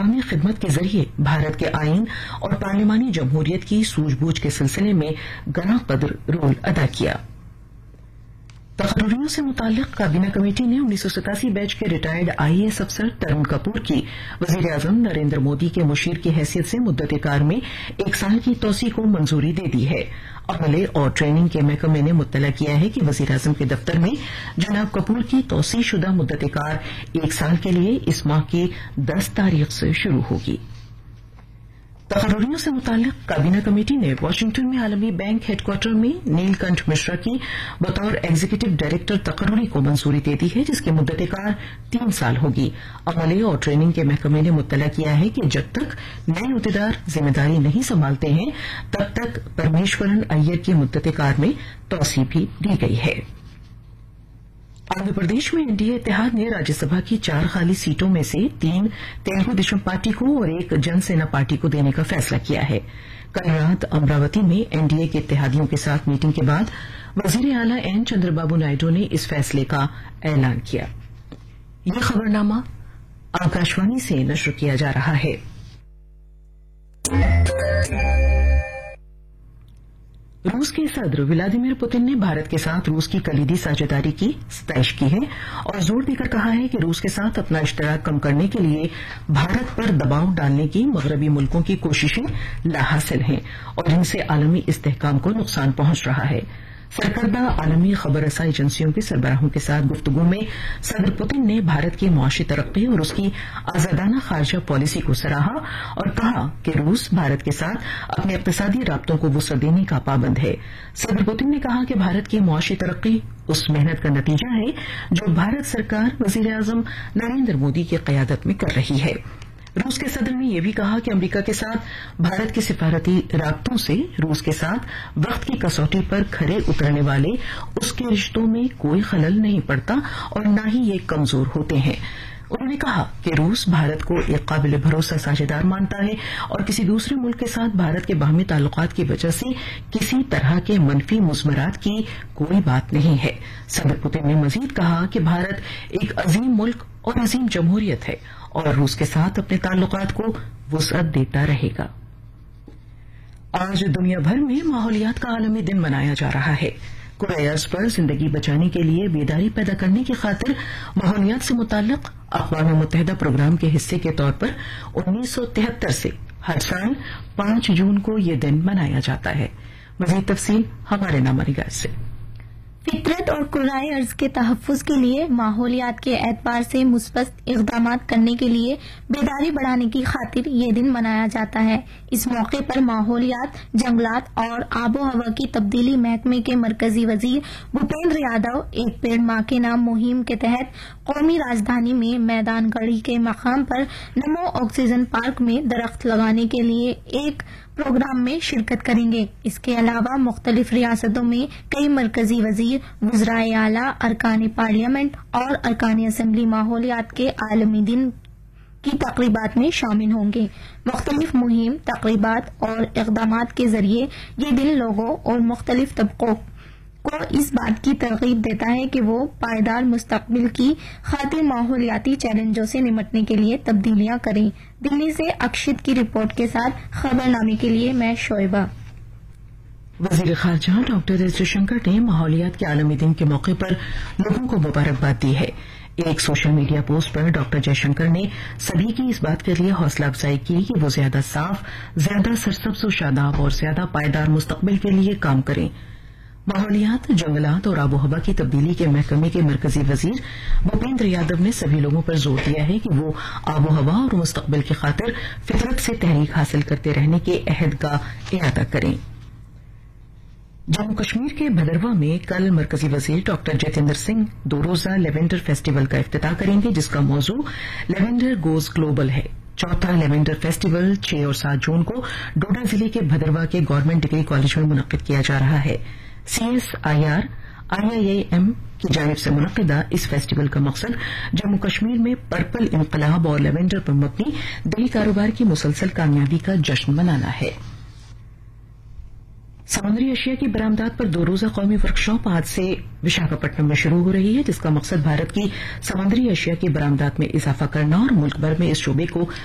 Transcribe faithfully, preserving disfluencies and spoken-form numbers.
عوامی خدمت کے ذریعے بھارت کے آئین اور پارلیمانی جمہوریت کی سوجھ بوجھ کے سلسلے میں گراں قدر رول ادا کیا۔ تقرریوں سے متعلق کابینہ کمیٹی نے انیس سو ستاسی بیچ کے ریٹائرڈ آئی اے ایس افسر ترون کپور کی وزیر اعظم نریندر مودی کے مشیر کی حیثیت سے مدت کار میں ایک سال کی توسیع کو منظوری دے دی ہے۔ عملے اور ٹریننگ کے محکمے نے مطلع کیا ہے کہ وزیر اعظم کے دفتر میں جناب کپور کی توسیع شدہ مدت کار ایک سال کے لیے اس ماہ کی دس تاریخ سے شروع ہوگی۔ تقرریوں سے متعلق کابینہ کمیٹی نے واشنگٹن میں عالمی بینک ہیڈ کوارٹر میں نیل کنٹھ مشرا کی بطور ایگزیکٹو ڈائریکٹر تقرری کو منظوری دے دی ہے، جس کی مدت کار تین سال ہوگی۔ عملے اور ٹریننگ کے محکمے نے مطلع کیا ہے کہ جب تک نئے عہدیدار ذمہ داری نہیں سنبھالتے ہیں تب تک پرمیشورن ایّر کی مدت کار میں توسیع بھی دی گئی ہے۔ آندھرا پردیش میں این ڈی اے اتحاد نے راجیہ سبھا کی چار خالی سیٹوں میں سے تین تیلگو دیشم پارٹی کو اور ایک جن سینا پارٹی کو دینے کا فیصلہ کیا ہے۔ کل رات امراوتی میں این ڈی اے کے اتحادیوں کے ساتھ میٹنگ کے بعد وزیر اعلی این چندر بابو نائیڈو نے اس فیصلے کا اعلان کیا۔ یہ خبرنامہ آکاشوانی سے نشر کیا جا رہا ہے۔ روس کے صدر ولادیمیر پوتن نے بھارت کے ساتھ روس کی کلیدی ساجھیداری کی ستائش کی ہے اور زور دے کر کہا ہے کہ روس کے ساتھ اپنا اشتراک کم کرنے کے لیے بھارت پر دباؤ ڈالنے کی مغربی ملکوں کی کوششیں لاحاصل ہیں اور ان سے عالمی استحکام کو نقصان پہنچ رہا ہے۔ سرکردہ عالمی خبر رساں ایجنسیوں کے سربراہوں کے ساتھ گفتگو میں صدر پوتن نے بھارت کی معاشی ترقی اور اس کی آزادانہ خارجہ پالیسی کو سراہا اور کہا کہ روس بھارت کے ساتھ اپنے اقتصادی رابطوں کو وسعت دینے کا پابند ہے۔ صدر پوتن نے کہا کہ بھارت کی معاشی ترقی اس محنت کا نتیجہ ہے جو بھارت سرکار وزیر اعظم نریندر مودی کی قیادت میں کر رہی ہے۔ روس کے صدر نے یہ بھی کہا کہ امریکہ کے ساتھ بھارت کے سفارتی رابطوں سے روس کے ساتھ وقت کی کسوٹی پر کھرے اترنے والے اس کے رشتوں میں کوئی خلل نہیں پڑتا اور نہ ہی یہ کمزور ہوتے ہیں۔ انہوں نے کہا کہ روس بھارت کو ایک قابل بھروسہ ساجھیدار مانتا ہے اور کسی دوسرے ملک کے ساتھ بھارت کے باہمی تعلقات کی وجہ سے کسی طرح کے منفی مضمرات کی کوئی بات نہیں ہے۔ صدر پوتن نے مزید کہا کہ بھارت ایک عظیم ملک اور عظیم جمہوریت ہے اور روس کے ساتھ اپنے تعلقات کو وسعت دیتا رہے گا۔ آج دنیا بھر میں ماحولیات کا عالمی دن منایا جا رہا ہے۔ کرۂ ارض پر زندگی بچانے کے لیے بیداری پیدا کرنے کی خاطر ماحولیات سے متعلق اقوام متحدہ پروگرام کے حصے کے طور پر انیس سو تہتر سے ہر سال پانچ جون کو یہ دن منایا جاتا ہے۔ مزید تفصیل ہمارے نامہ نگار سے۔ فطرت اور کرۂ ارض کے تحفظ کے لیے ماحولیات کے اعتبار سے مثبت اقدامات کرنے کے لیے بیداری بڑھانے کی خاطر یہ دن منایا جاتا ہے۔ اس موقع پر ماحولیات، جنگلات اور آب و ہوا کی تبدیلی محکمے کے مرکزی وزیر بھوپیندر یادو ایک پیڑ ماں کے نام مہم کے تحت قومی راجدھانی میں میدان گڑھی کے مقام پر نمو آکسیجن پارک میں درخت لگانے کے لیے ایک پروگرام میں شرکت کریں گے۔ اس کے علاوہ مختلف ریاستوں میں کئی مرکزی وزیر، وزرائے اعلیٰ، ارکان پارلیمنٹ اور ارکان اسمبلی ماحولیات کے عالمی دن کی تقریبات میں شامل ہوں گے۔ مختلف مہم، تقریبات اور اقدامات کے ذریعے یہ دن لوگوں اور مختلف طبقوں کو اس بات کی ترغیب دیتا ہے کہ وہ پائیدار مستقبل کی خاطر ماحولیاتی چیلنجوں سے نمٹنے کے لیے تبدیلیاں کریں۔ دلی سے اکشت کی رپورٹ کے ساتھ خبر نامے کے لیے میں شعیبہ۔ وزیر خارجہ ڈاکٹر ایس جے شنکر نے ماحولیات کے عالمی دن کے موقع پر لوگوں کو مبارکباد دی ہے۔ ایک سوشل میڈیا پوسٹ پر ڈاکٹر جے شنکر نے سبھی کی اس بات کے لیے حوصلہ افزائی کی کہ وہ زیادہ صاف، زیادہ سرسبز و شاداب اور زیادہ پائیدار مستقبل کے لیے کام کریں۔ ماحولیات، جنگلات اور آب و ہوا کی تبدیلی کے محکمے کے مرکزی وزیر بھوپیندر یادو نے سبھی لوگوں پر زور دیا ہے کہ وہ آب و ہوا اور مستقبل کی خاطر فطرت سے تحریک حاصل کرتے رہنے کے عہد کا اعادہ کریں۔ جموں کشمیر کے بھدرواہ میں کل مرکزی وزیر ڈاکٹر جتیندر سنگھ دو روزہ لیونڈر فیسٹیول کا افتتاح کریں گے، جس کا موضوع لیونڈر گوز گلوبل ہے۔ چوتھا لیونڈر فیسٹیول چھ اور سات جون کو ڈوڈا ضلع کے بھدرواہ کے گورنمنٹ ڈگری کالج میں منعقد کیا جا رہا ہے۔ C S I R I I A M کی جانب سے منعقدہ اس فیسٹیول کا مقصد جموں کشمیر میں پرپل انقلاب اور لیونڈر پر مبنی دیہی کاروبار کی مسلسل کامیابی کا جشن منانا ہے۔ سمندری اشیاء کی برآمدات پر دو روزہ قومی ورکشاپ آج سے وشاکھاپٹنم میں شروع ہو رہی ہے، جس کا مقصد بھارت کی سمندری اشیاء کی برآمدات میں اضافہ کرنا اور ملک بھر میں اس شعبے کو